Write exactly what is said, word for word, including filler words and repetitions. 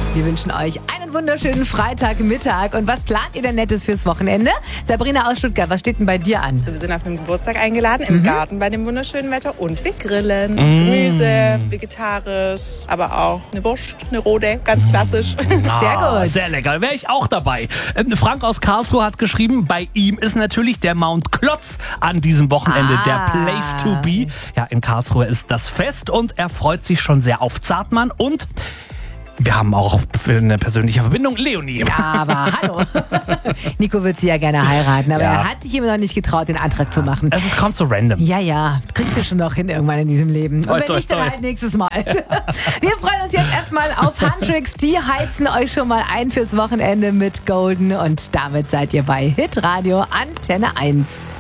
Wir wünschen euch einen wunderschönen Freitagmittag. Und was plant ihr denn Nettes fürs Wochenende? Sabrina aus Stuttgart, was steht denn bei dir an? Wir sind auf den Geburtstag eingeladen, im Mhm. Garten bei dem wunderschönen Wetter. Und wir grillen. Mm. Gemüse, vegetarisch, aber auch eine Wurst, eine rote, ganz klassisch. Sehr Ah, gut. Sehr lecker, wäre ich auch dabei. Ähm, Frank aus Karlsruhe hat geschrieben, bei ihm ist natürlich der Mount Klotz an diesem Wochenende Ah. der Place to be. Ja, in Karlsruhe ist das Fest und er freut sich schon sehr auf Zartmann und wir haben auch für eine persönliche Verbindung Leonie. Ja, aber hallo. Nico würde sie ja gerne heiraten, aber Ja. er hat sich immer noch nicht getraut, den Antrag zu machen. Es ist, kommt so random. Ja, ja, kriegst du schon noch hin irgendwann in diesem Leben. Und Toi, wenn toi, nicht, dann toi. halt nächstes Mal. Wir freuen uns jetzt erstmal auf Huntrix. Die heizen euch schon mal ein fürs Wochenende mit Golden. Und damit seid ihr bei Hitradio Antenne eins.